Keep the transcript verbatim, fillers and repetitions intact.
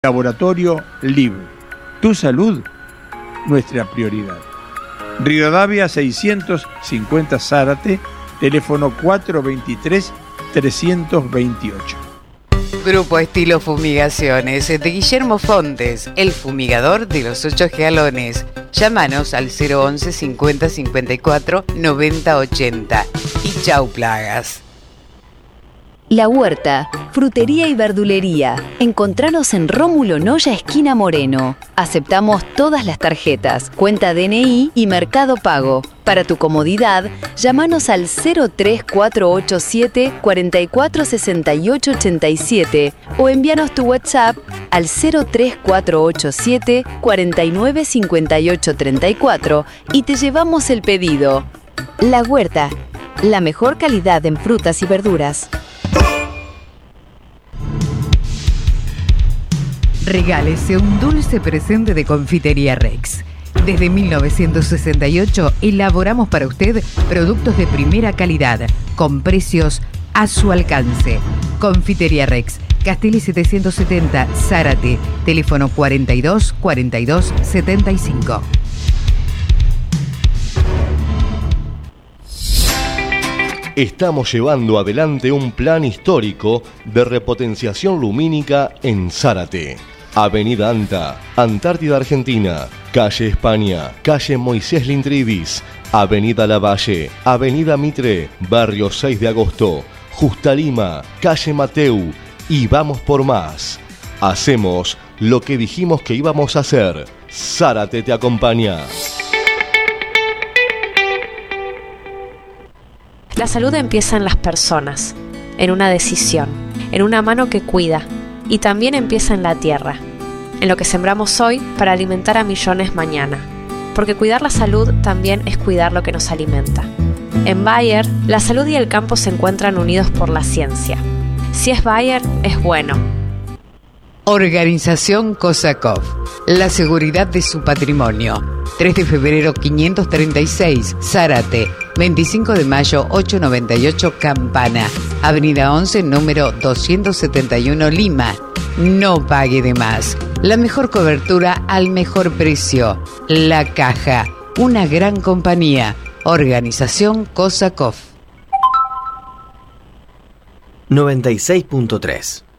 Laboratorio Libre. Tu salud, nuestra prioridad. Rivadavia seiscientos cincuenta Zárate, teléfono cuatro dos tres, tres dos ocho. Grupo Estilo Fumigaciones de Guillermo Fontes, el fumigador de los ocho galones. Llámanos al cero once cincuenta cincuenta y cuatro noventa ochenta. Y chau plagas. La Huerta, frutería y verdulería. Encontranos en Rómulo Noya, esquina Moreno. Aceptamos todas las tarjetas, cuenta D N I y Mercado Pago. Para tu comodidad, llámanos al cero tres cuatro ocho siete, cuatro cuatro seis ocho ocho siete o envíanos tu WhatsApp al cero tres cuatro ocho siete, cuatro nueve cinco ocho tres cuatro y te llevamos el pedido. La Huerta, la mejor calidad en frutas y verduras. Regálese un dulce presente de Confitería Rex. Desde mil novecientos sesenta y ocho elaboramos para usted productos de primera calidad, con precios a su alcance. Confitería Rex, Castelli setecientos setenta, Zárate, teléfono cuarenta y dos, cuarenta y dos, setenta y cinco. Estamos llevando adelante un plan histórico de repotenciación lumínica en Zárate. Avenida Anta, Antártida Argentina, Calle España, Calle Moisés Lintrivis, Avenida Lavalle, Avenida Mitre, Barrio seis de agosto, Justa Lima, Calle Mateu y vamos por más. Hacemos lo que dijimos que íbamos a hacer. Zárate te acompaña. La salud empieza en las personas, en una decisión, en una mano que cuida, y también empieza en la tierra, en lo que sembramos hoy para alimentar a millones mañana, porque cuidar la salud también es cuidar lo que nos alimenta. En Bayer, la salud y el campo se encuentran unidos por la ciencia. Si es Bayer, es bueno. Organización Kosakov, la seguridad de su patrimonio. tres de febrero quinientos treinta y seis, Zárate. veinticinco de mayo ochocientos noventa y ocho, Campana. Avenida once, número doscientos setenta y uno, Lima. No pague de más. La mejor cobertura al mejor precio. La Caja, una gran compañía. Organización Kosakov. noventa y seis punto tres